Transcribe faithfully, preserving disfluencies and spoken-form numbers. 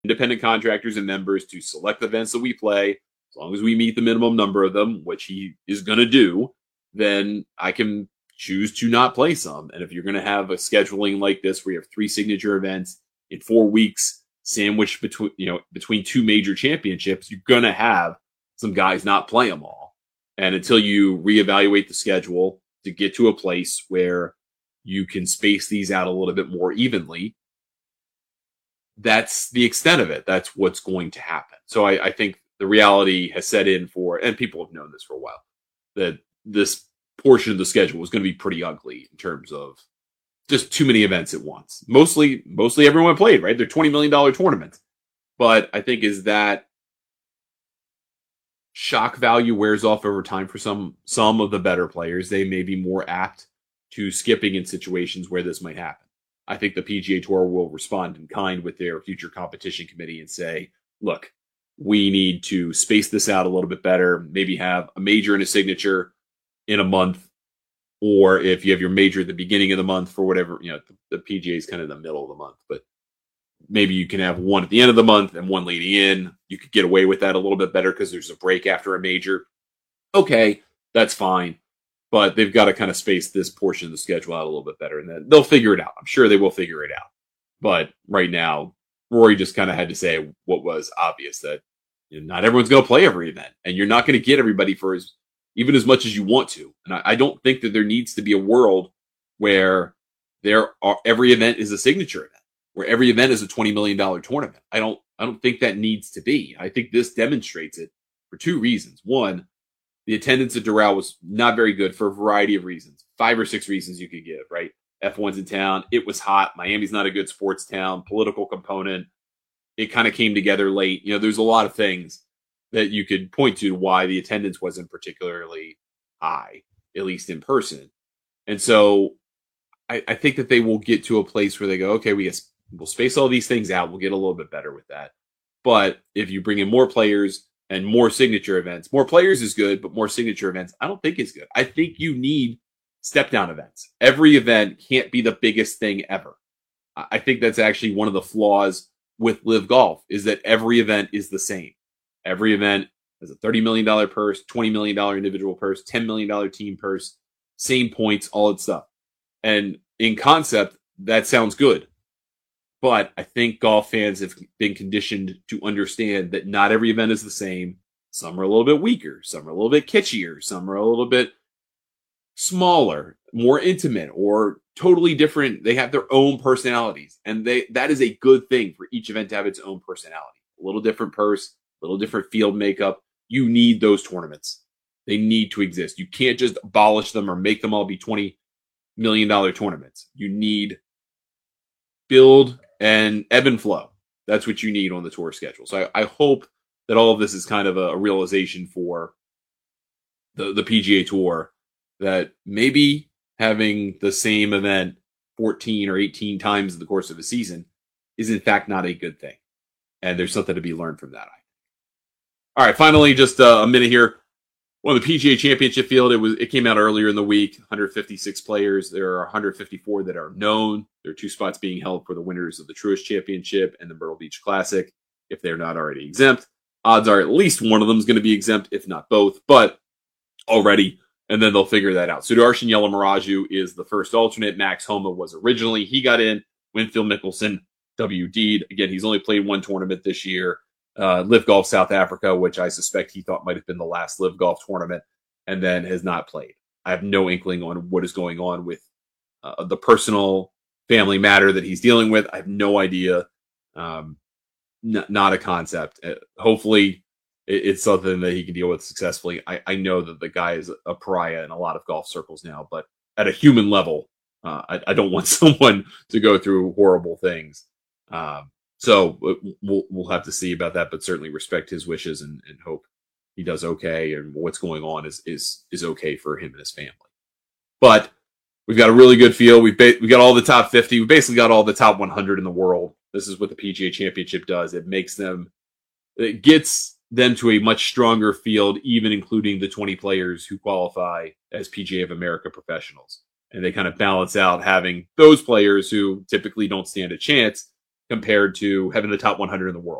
independent contractors and members to select events that we play. As long as we meet the minimum number of them, which he is going to do, then I can choose to not play some. And if you're going to have a scheduling like this where you have three signature events in four weeks sandwiched between, you know, between two major championships, you're going to have some guys not play them all. And until you reevaluate the schedule to get to a place where you can space these out a little bit more evenly, that's the extent of it. That's what's going to happen. So I, I think the reality has set in for, and people have known this for a while, that this portion of the schedule is going to be pretty ugly in terms of just too many events at once. Mostly, mostly everyone played, right? They're twenty million dollars tournaments. But I think is that shock value wears off over time for some, some of the better players. They may be more apt to skipping in situations where this might happen. I think the P G A Tour will respond in kind with their future competition committee and say, look, we need to space this out a little bit better, maybe have a major and a signature in a month, or if you have your major at the beginning of the month for whatever, you know, the, the P G A is kind of the middle of the month, but maybe you can have one at the end of the month and one leading in. You could get away with that a little bit better because there's a break after a major. Okay, that's fine. But they've got to kind of space this portion of the schedule out a little bit better, and then they'll figure it out. I'm sure they will figure it out. But right now, Rory just kind of had to say what was obvious, that you know, not everyone's going to play every event, and you're not going to get everybody for as even as much as you want to. And I, I don't think that there needs to be a world where there are every event is a signature event, where every event is a twenty million dollars tournament. I don't I don't think that needs to be. I think this demonstrates it for two reasons. One, the attendance at Doral was not very good for a variety of reasons. Five or six reasons you could give, right? F one's in town. It was hot. Miami's not a good sports town. Political component. It kind of came together late. You know, there's a lot of things that you could point to why the attendance wasn't particularly high, at least in person. And so I, I think that they will get to a place where they go, okay, we guess we'll space all these things out. We'll get a little bit better with that. But if you bring in more players and more signature events, more players is good, but more signature events, I don't think is good. I think you need step down events. Every event can't be the biggest thing ever. I think that's actually one of the flaws with Live Golf, is that every event is the same. Every event has a thirty million dollars purse, twenty million dollars individual purse, ten million dollars team purse, same points, all that stuff. And in concept, that sounds good. But I think golf fans have been conditioned to understand that not every event is the same. Some are a little bit weaker. Some are a little bit kitschier. Some are a little bit smaller, more intimate, or totally different. They have their own personalities. And they that is a good thing for each event to have its own personality. A little different purse, a little different field makeup. You need those tournaments. They need to exist. You can't just abolish them or make them all be twenty million dollars tournaments. You need build and ebb and flow. That's what you need on the tour schedule. So I, I hope that all of this is kind of a, a realization for the, the P G A Tour, that maybe having the same event fourteen or eighteen times in the course of a season is in fact not a good thing. And there's something to be learned from that. All right, finally, just uh, a minute here. Well, the P G A Championship field, it was it came out earlier in the week. one hundred fifty-six players. There are one hundred fifty-four that are known. There are two spots being held for the winners of the Truist Championship and the Myrtle Beach Classic, if they're not already exempt. Odds are at least one of them is going to be exempt, if not both, but already, and then they'll figure that out. Sudarshan Yalamaraju is the first alternate. Max Homa was originally. He got in. Winfield Mickelson W D'd. Again, he's only played one tournament this year. Uh, Live Golf South Africa, which I suspect he thought might have been the last Live Golf tournament, and then has not played. I have no inkling on what is going on with uh, the personal family matter that he's dealing with. I have no idea. Um, n- not a concept. Uh, hopefully it- it's something that he can deal with successfully. I-, I know that the guy is a pariah in a lot of golf circles now, but at a human level, uh, I-, I don't want someone to go through horrible things. Um, So we'll we'll have to see about that, but certainly respect his wishes and, and hope he does okay, and what's going on is is is okay for him and his family. But we've got a really good field. We've ba- we got all the top fifty. We basically got all the top one hundred in the world. This is what the P G A Championship does. It makes them, it gets them to a much stronger field, even including the twenty players who qualify as P G A of America professionals. And they kind of balance out having those players who typically don't stand a chance compared to having the top one hundred in the world.